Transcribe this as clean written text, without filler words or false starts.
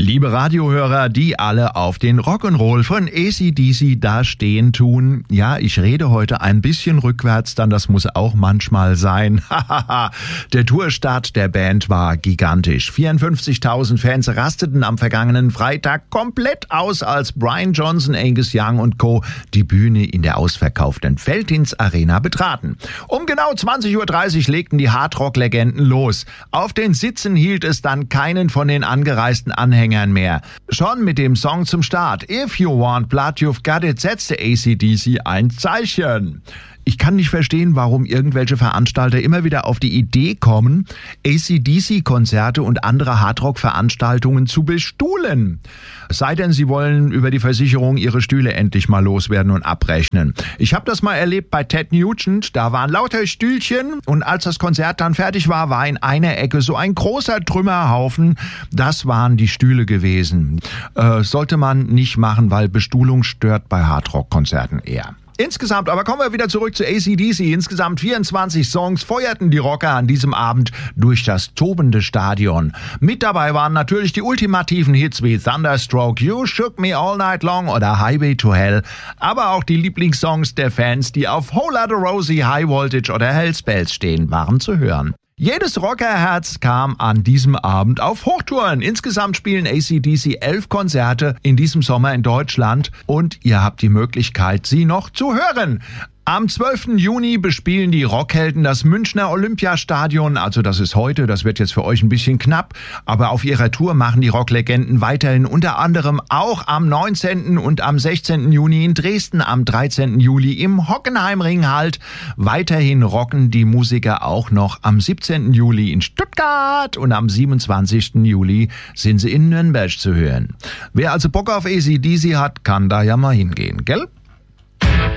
Liebe Radiohörer, die alle auf den Rock'n'Roll von AC/DC da stehen tun. Ja, ich rede heute ein bisschen rückwärts, dann das muss auch manchmal sein. Der Tourstart der Band war gigantisch. 54.000 Fans rasteten am vergangenen Freitag komplett aus, als Brian Johnson, Angus Young und Co. die Bühne in der ausverkauften Veltins Arena betraten. Um genau 20.30 Uhr legten die Hardrock-Legenden los. Auf den Sitzen hielt es dann keinen von den angereisten Anhängern mehr. Schon mit dem Song zum Start If You Want Blood You've Got It setzte AC/DC ein Zeichen. Ich kann nicht verstehen, warum irgendwelche Veranstalter immer wieder auf die Idee kommen, AC/DC-Konzerte und andere Hardrock-Veranstaltungen zu bestuhlen. Es sei denn, sie wollen über die Versicherung ihre Stühle endlich mal loswerden und abrechnen. Ich habe das mal erlebt bei Ted Nugent, da waren lauter Stühlchen und als das Konzert dann fertig war, war in einer Ecke so ein großer Trümmerhaufen. Das waren die Stühle gewesen. Sollte man nicht machen, weil Bestuhlung stört bei Hardrock-Konzerten eher. Insgesamt, aber kommen wir wieder zurück zu AC/DC. Insgesamt 24 Songs feuerten die Rocker an diesem Abend durch das tobende Stadion. Mit dabei waren natürlich die ultimativen Hits wie Thunderstroke, You Shook Me All Night Long oder Highway to Hell, aber auch die Lieblingssongs der Fans, die auf Whole Lotta Rosie, High Voltage oder Hell's Bells stehen, waren zu hören. Jedes Rockerherz kam an diesem Abend auf Hochtouren. Insgesamt spielen AC/DC 11 Konzerte in diesem Sommer in Deutschland und ihr habt die Möglichkeit, sie noch zu hören. Am 12. Juni bespielen die Rockhelden das Münchner Olympiastadion, also das ist heute, das wird jetzt für euch ein bisschen knapp, aber auf ihrer Tour machen die Rocklegenden weiterhin unter anderem auch am 19. und am 16. Juni in Dresden, am 13. Juli im Hockenheimring halt. Weiterhin rocken die Musiker auch noch am 17. Juli in Stuttgart und am 27. Juli sind sie in Nürnberg zu hören. Wer also Bock auf AC/DC hat, kann da ja mal hingehen, gell?